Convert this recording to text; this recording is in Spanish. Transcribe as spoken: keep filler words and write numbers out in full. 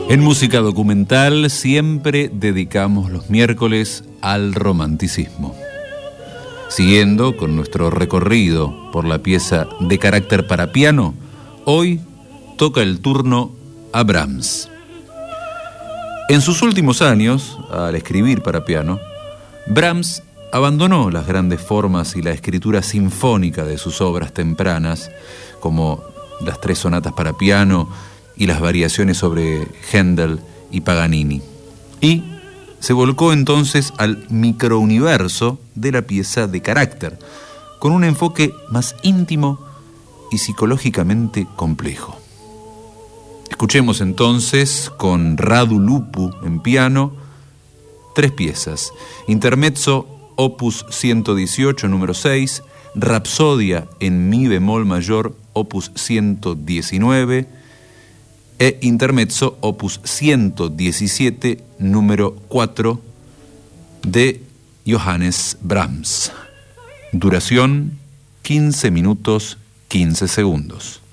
En música documental siempre dedicamos los miércoles al romanticismo. Siguiendo con nuestro recorrido por la pieza de carácter para piano, hoy toca el turno a Brahms. En sus últimos años, al escribir para piano, Brahms abandonó las grandes formas y la escritura sinfónica de sus obras tempranas, como las tres sonatas para piano y las variaciones sobre Händel y Paganini, y se volcó entonces al microuniverso de la pieza de carácter, con un enfoque más íntimo y psicológicamente complejo. Escuchemos entonces con Radu Lupu en piano tres piezas: Intermezzo opus ciento dieciocho número seis, Rapsodia en mi bemol mayor opus ciento diecinueve e Intermezzo opus ciento diecisiete número cuatro de Johannes Brahms. Duración quince minutos quince segundos.